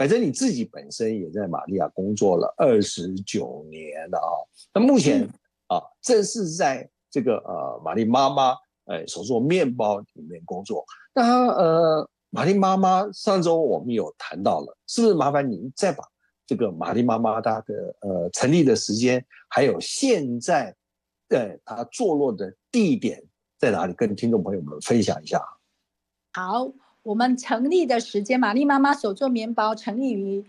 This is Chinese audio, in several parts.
反正你自己本身也在玛利亚工作了29年了啊。那目前正是在这个玛丽妈妈手做面包里面工作。那玛丽妈妈上周我们有谈到了，是不是麻烦您再把这个玛丽妈妈她的成立的时间，还有现在她坐落的地点在哪里，跟听众朋友们分享一下？ 好，我们成立的时间，玛丽妈妈手做面包成立于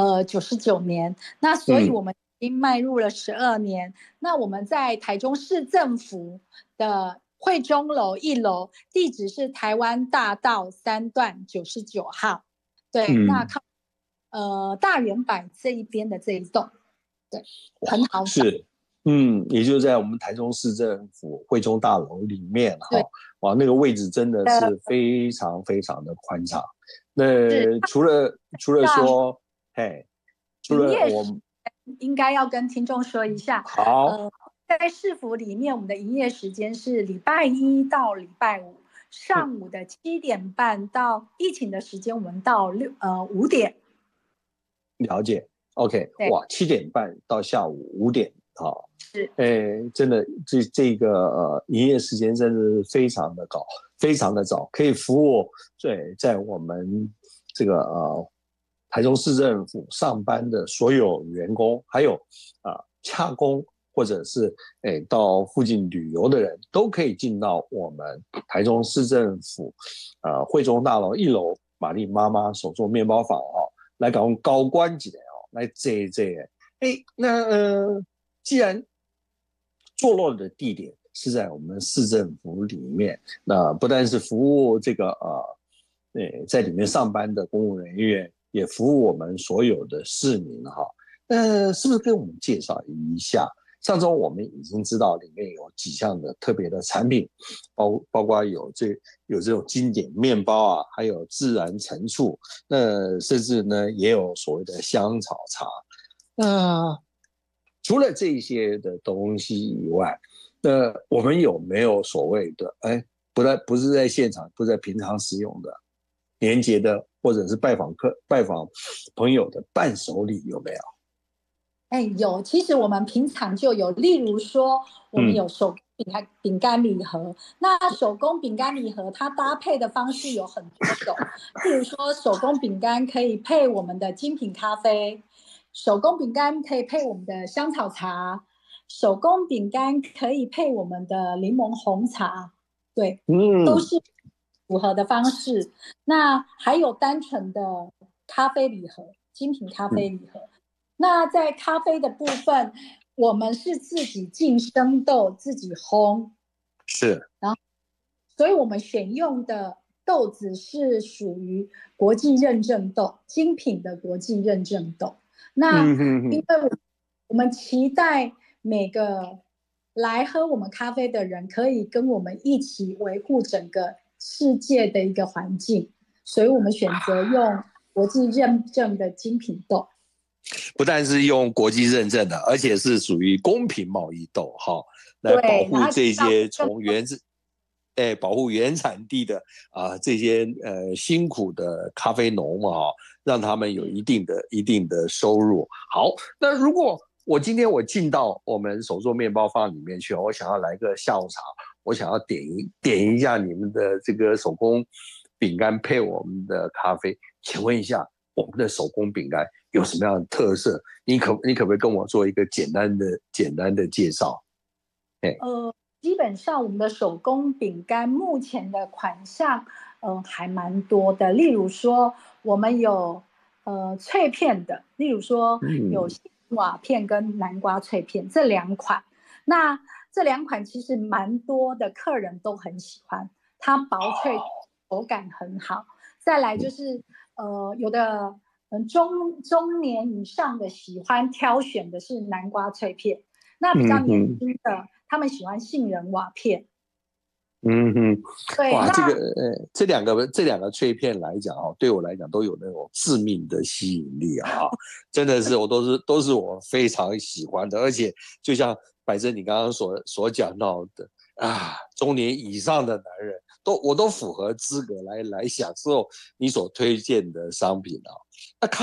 99年，那所以我们已经迈入了12年。那我们在台中市政府的惠中楼1楼，地址是台湾大道3段99号。对，那靠大圆柏这一边的这一栋，对，很好找。 是。也就在我们台中市政府惠中大楼里面哈。哇，那个位置真的是非常非常的宽敞。那除了说，除了我们应该要跟听众说一下。 好， 在市府里面，我们的营业时间是礼拜1到礼拜5上午的7点半到疫情的时间，我们到5点。 了解 ，OK， 哇，7点半到下午5点。好，真的，这个营业时间真的是非常的高，非常的早，可以服务在我们这个台中市政府上班的所有员工，还有洽公或者是到附近旅游的人，都可以进到我们台中市政府惠中大楼1楼玛丽妈妈手做面包坊来搞高官级的来这。那既然坐落的地点是在我们市政府里面，那不但是服务这个在里面上班的公务人员，也服务我们所有的市民哈。是不是跟我们介绍一下？上周我们已经知道里面有几项的特别的产品，包括有这种经典面包啊，还有自然陈醋，那甚至呢也有所谓的香草茶。那除了这些的东西以外，那我们有没有所谓的不是在现场，不是在平常使用的年节的，或者是拜访朋友的伴手礼有没有？ 有，其实我们平常就有，例如说我们有手工饼干礼盒。那手工饼干礼盒它搭配的方式有很多种，例如说手工饼干可以配我们的精品咖啡，手工饼干可以配我们的香草茶，手工饼干可以配我们的柠檬红茶，对，都是符合的方式。那还有单纯的咖啡礼盒，精品咖啡礼盒。那在咖啡的部分，我们是自己进生豆，自己烘， 是， 然后，所以我们选用的豆子是属于国际认证豆，精品的国际认证豆。那因为我们期待每个来喝我们咖啡的人可以跟我们一起维护整个世界的一个环境，所以我们选择用国际认证的精品豆。 不但是用国际认证的，而且是属于公平贸易豆来保护这些从保护原产地的这些辛苦的咖啡农让他们有一定的收入。好，那如果今天我进到我们手做面包坊里面去，我想要来个下午茶，我想要点一下你们的这个手工饼干配我们的咖啡，请问一下，我们的手工饼干有什么样的特色？你可不可以跟我做一个简单的介绍？ 基本上我们的手工饼干目前的款项还蛮多的，例如说我们有脆片的，例如说有杏瓦片跟南瓜脆片这2款。那这2款其实蛮多的客人都很喜欢，它薄脆，口感很好。再来就是有的中年以上的喜欢挑选的是南瓜脆片，那比较年轻的他们喜欢杏仁瓦片。 对，哇，这两个脆片来讲对我来讲都有那种致命的吸引力真的是都是我非常喜欢的，而且就像百珍你刚刚所讲到的中年以上的男人我都符合资格来享受你所推荐的商品那